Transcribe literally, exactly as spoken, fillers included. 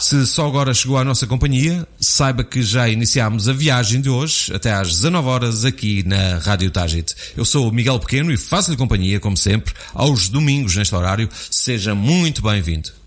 Se só agora chegou à nossa companhia, saiba que já iniciámos a viagem de hoje até às dezanove horas aqui na Rádio Tágit. Eu sou o Miguel Pequeno e faço-lhe companhia, como sempre, aos domingos neste horário. Seja muito bem-vindo.